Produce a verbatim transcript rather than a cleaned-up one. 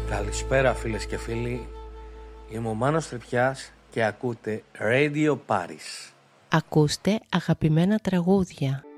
Καλησπέρα φίλες και φίλοι, είμαι ο Μάνος Τρυπιάς και ακούτε Radio Paris. Ακούστε αγαπημένα τραγούδια.